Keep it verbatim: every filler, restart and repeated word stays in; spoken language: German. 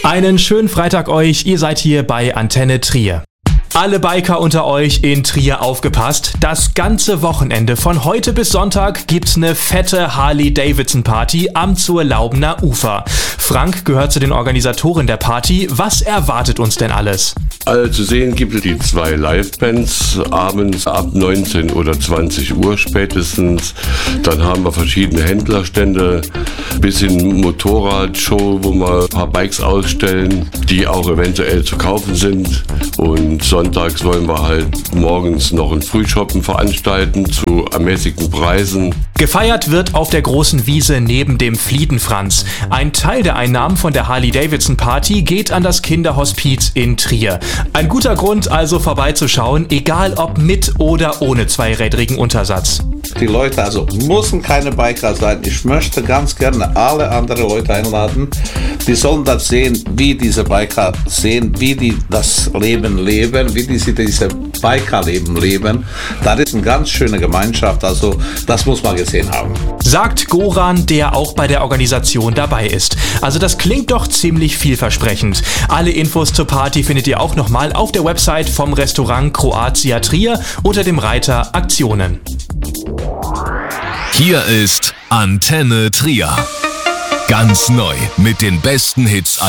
Einen schönen Freitag euch, ihr seid hier bei Antenne Trier. Alle Biker unter euch in Trier aufgepasst. Das ganze Wochenende von heute bis Sonntag gibt's eine fette Harley-Davidson-Party am Zurlaubener Ufer. Frank gehört zu den Organisatoren der Party. Was erwartet uns denn alles? Also zu sehen gibt es die zwei Live-Bands abends ab neunzehn oder zwanzig Uhr spätestens. Dann haben wir verschiedene Händlerstände, bisschen Motorradshow, wo wir ein paar Bikes ausstellen, die auch eventuell zu kaufen sind. Und sonntags wollen wir halt morgens noch ein Frühshoppen veranstalten zu ermäßigten Preisen. Gefeiert wird auf der großen Wiese neben dem Fliedenfranz. Ein Teil der Einnahmen von der Harley-Davidson-Party geht an das Kinderhospiz in Trier. Ein guter Grund also vorbeizuschauen, egal ob mit oder ohne zweirädrigen Untersatz. Die Leute, also müssen keine Biker sein. Ich möchte ganz gerne alle anderen Leute einladen. Die sollen das sehen, wie diese Biker sehen, wie die das Leben leben, wie die diese Bikerleben leben. Das ist eine ganz schöne Gemeinschaft, also das muss man gesehen haben. Sagt Goran, der auch bei der Organisation dabei ist. Also das klingt doch ziemlich vielversprechend. Alle Infos zur Party findet ihr auch nochmal auf der Website vom Restaurant Kroatia Trier unter dem Reiter Aktionen. Hier ist Antenne Trier. Ganz neu mit den besten Hits